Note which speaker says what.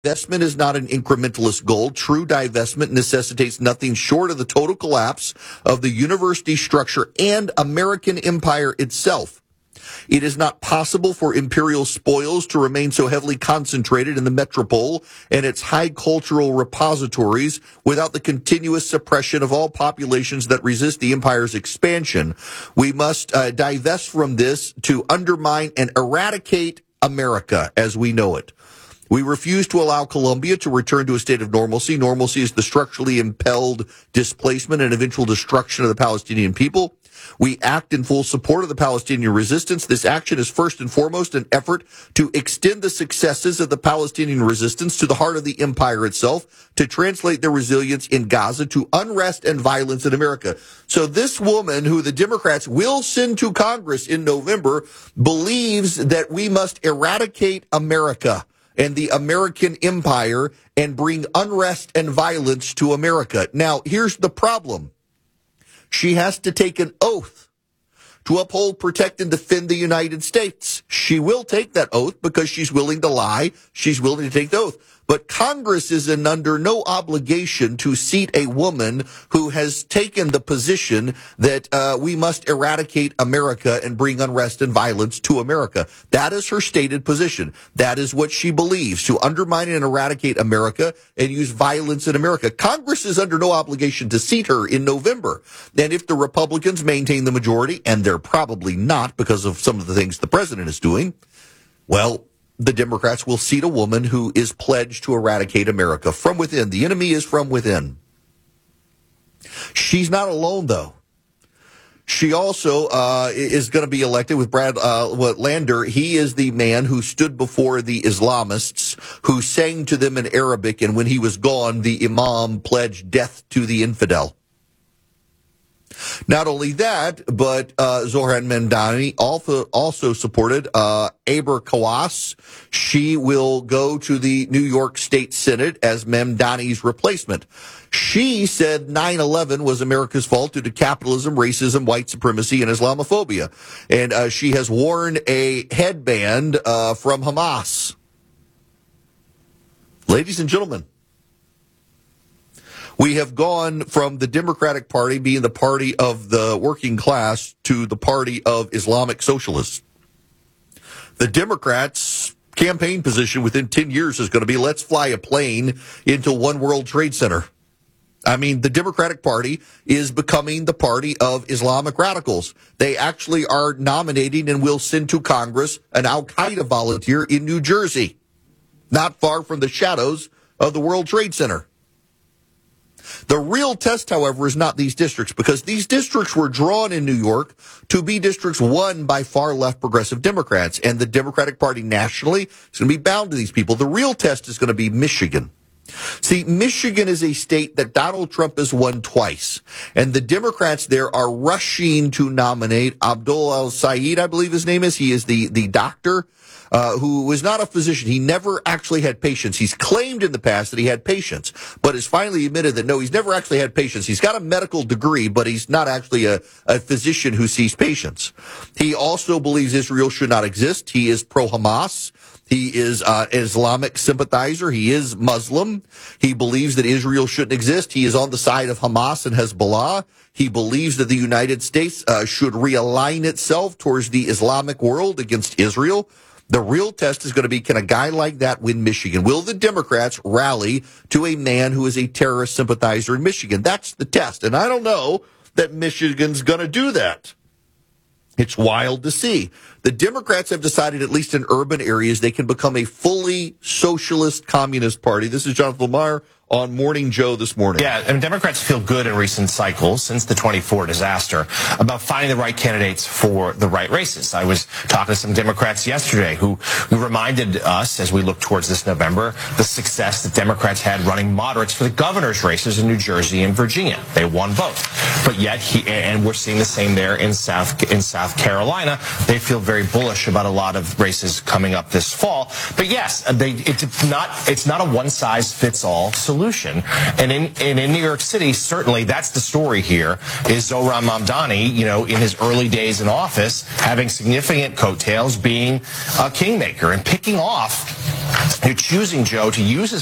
Speaker 1: Divestment is not an incrementalist goal. True divestment necessitates nothing short of the total collapse of the university structure and American empire itself. It is not possible for imperial spoils to remain so heavily concentrated in the metropole and its high cultural repositories without the continuous suppression of all populations that resist the empire's expansion. We must divest from this to undermine and eradicate America as we know it. We refuse to allow Colombia to return to a state of normalcy. Normalcy is the structurally impelled displacement and eventual destruction of the Palestinian people. We act in full support of the Palestinian resistance. This action is first and foremost an effort to extend the successes of the Palestinian resistance to the heart of the empire itself, to translate their resilience in Gaza to unrest and violence in America. So this woman, who the Democrats will send to Congress in November, believes that we must eradicate America and the American empire and bring unrest and violence to America. Now, here's the problem. She has to take an oath to uphold, protect, and defend the United States. She will take that oath because she's willing to lie. She's willing to take the oath. But Congress is under no obligation to seat a woman who has taken the position that we must eradicate America and bring unrest and violence to America. That is her stated position. That is what she believes, to undermine and eradicate America and use violence in America. Congress is under no obligation to seat her in November. And if the Republicans maintain the majority, and they're probably not because of some of the things the president is doing, well, the Democrats will seat a woman who is pledged to eradicate America from within. The enemy is from within. She's not alone, though. She also is going to be elected with Brad Lander. He is the man who stood before the Islamists, who sang to them in Arabic, and when he was gone, the imam pledged death to the infidel. Not only that, but Zohran Mamdani also supported Aber Kawas. She will go to the New York State Senate as Mamdani's replacement. She said 9/11 was America's fault due to capitalism, racism, white supremacy, and Islamophobia. And she has worn a headband from Hamas. Ladies and gentlemen, we have gone from the Democratic Party being the party of the working class to the party of Islamic socialists. The Democrats' campaign position within 10 years is going to be, let's fly a plane into One World Trade Center. I mean, the Democratic Party is becoming the party of Islamic radicals. They actually are nominating and will send to Congress an al-Qaeda volunteer in New Jersey, not far from the shadows of the World Trade Center. The real test, however, is not these districts, because these districts were drawn in New York to be districts won by far-left progressive Democrats, and the Democratic Party nationally is going to be bound to these people. The real test is going to be Michigan. See, Michigan is a state that Donald Trump has won twice, and the Democrats there are rushing to nominate Abdul al-Sayed, I believe his name is. He is the doctor who was not a physician. He never actually had patients. He's claimed in the past that he had patients, but has finally admitted that no, he's never actually had patients. He's got a medical degree, but he's not actually a physician who sees patients. He also believes Israel should not exist. He is pro-Hamas. He is an Islamic sympathizer. He is Muslim. He believes that Israel shouldn't exist. He is on the side of Hamas and Hezbollah. He believes that the United States should realign itself towards the Islamic world against Israel. The real test is going to be, can a guy like that win Michigan? Will the Democrats rally to a man who is a terrorist sympathizer in Michigan? That's the test. And I don't know that Michigan's going to do that. It's wild to see. The Democrats have decided, at least in urban areas, they can become a fully socialist communist party. This is Jonathan Lamar on Morning Joe this morning.
Speaker 2: Yeah, and Democrats feel good in recent cycles since the 24 disaster about finding the right candidates for the right races. I was talking to some Democrats yesterday who reminded us, as we look towards this November, the success that Democrats had running moderates for the governor's races in New Jersey and Virginia. They won both. But yet, and we're seeing the same there in South Carolina, they feel very bullish about a lot of races coming up this fall. But yes, it's not a one-size-fits-all solution. solution. And in New York City, certainly that's the story here, is Zohran Mamdani, in his early days in office, having significant coattails, being a kingmaker and picking off, choosing Joe to use his